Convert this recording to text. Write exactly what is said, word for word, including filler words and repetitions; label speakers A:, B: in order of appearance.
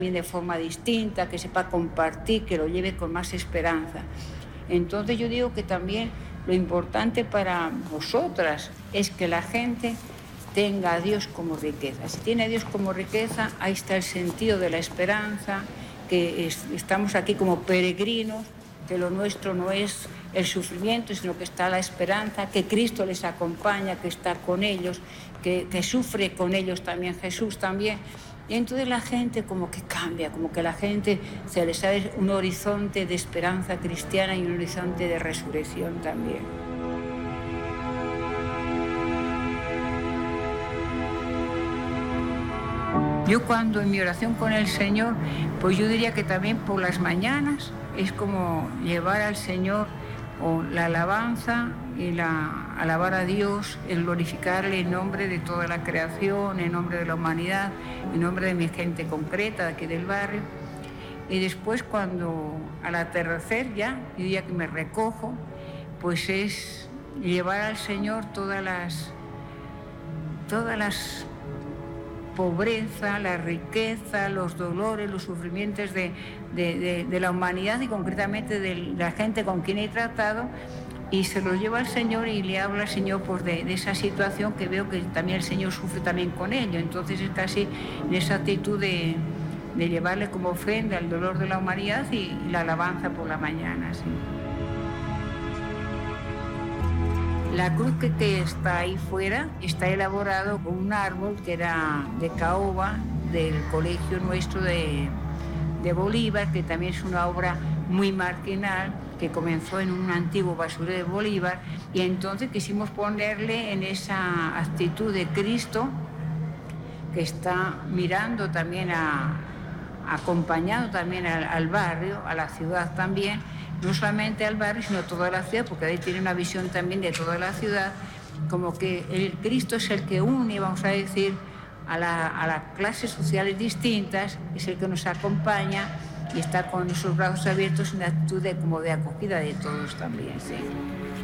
A: de forma distinta, que sepa compartir, que lo lleve con más esperanza. Entonces yo digo que también lo importante para vosotras es que la gente tenga a Dios como riqueza. Si tiene a Dios como riqueza, ahí está el sentido de la esperanza, que es, estamos aquí como peregrinos, que lo nuestro no es el sufrimiento, sino que está la esperanza, que Cristo les acompaña, que está con ellos, que, que sufre con ellos también, Jesús también. Y entonces la gente como que cambia, como que la gente se les abre un horizonte de esperanza cristiana y un horizonte de resurrección también. Yo cuando en mi oración con el Señor, pues yo diría que también por las mañanas es como llevar al Señor o la alabanza y la alabar a Dios, el glorificarle en nombre de toda la creación, en nombre de la humanidad, en nombre de mi gente concreta de aquí del barrio. Y después cuando al atardecer ya, yo diría que me recojo, pues es llevar al Señor todas las, todas las pobreza, la riqueza, los dolores, los sufrimientos de, de, de, de la humanidad y concretamente de la gente con quien he tratado, y se los lleva al Señor y le habla al Señor pues, de, de esa situación que veo que también el Señor sufre también con ello. Entonces es casi en esa actitud de, de llevarle como ofrenda el dolor de la humanidad y, y la alabanza por la mañana. ¿Sí? La cruz que, que está ahí fuera está elaborado con un árbol que era de caoba del colegio nuestro de, de Bolívar, que también es una obra muy marginal, que comenzó en un antiguo basurero de Bolívar, y entonces quisimos ponerle en esa actitud de Cristo, que está mirando también, a, acompañado también al, al barrio, a la ciudad también, no solamente al barrio, sino a toda la ciudad, porque ahí tiene una visión también de toda la ciudad, como que el Cristo es el que une, vamos a decir, a, la, a las clases sociales distintas, es el que nos acompaña y está con esos brazos abiertos en la actitud de, como de acogida de todos también, sí.